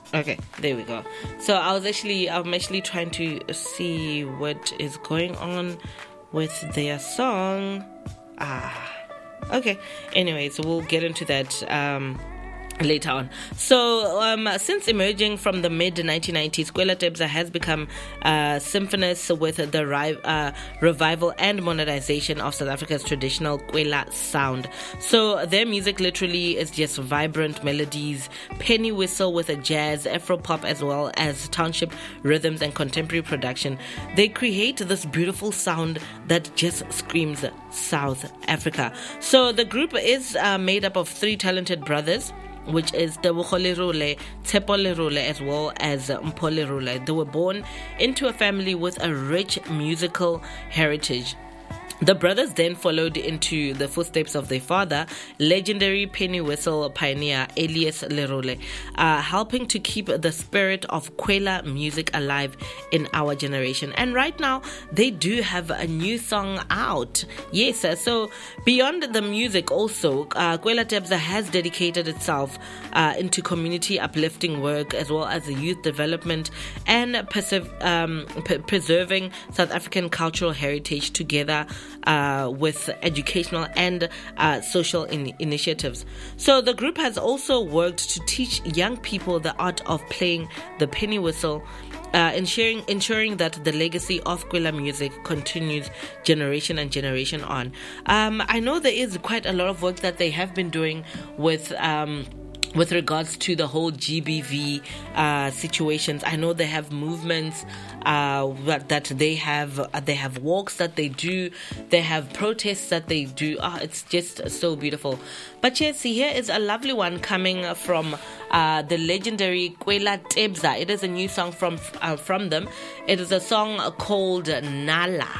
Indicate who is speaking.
Speaker 1: Okay, there we go. So I'm actually trying to see what is going on with their song. Okay. Anyways, we'll get into that later on. So, since emerging from the mid-1990s, Kwela Tebza has become symphonous with the revival and modernization of South Africa's traditional Kwela sound. So, their music literally is just vibrant melodies, penny whistle with a jazz, Afro-pop, as well as township rhythms and contemporary production. They create this beautiful sound that just screams South Africa. So, the group is made up of three talented brothers, which is Tebogo Lerole, Tshepo Lerole, as well as Mpho Lerole. They were born into a family with a rich musical heritage. The brothers then followed into the footsteps of their father, legendary penny whistle pioneer Elias Lerole, helping to keep the spirit of Kwela music alive in our generation. And right now, they do have a new song out. Yes, so beyond the music also, Kwela Tebza has dedicated itself into community uplifting work as well as youth development and preserving South African cultural heritage together with educational and social initiatives. So the group has also worked to teach young people the art of playing the penny whistle, ensuring that the legacy of Kwela music continues generation and generation on. I know there is quite a lot of work that they have been doing with regards to the whole GBV situations. I know they have movements that they have walks that they do, they have protests that they do. It's just so beautiful. But yes, here is a lovely one coming from the legendary Kwela Tebza. It is a new song from them. It is a song called Nala.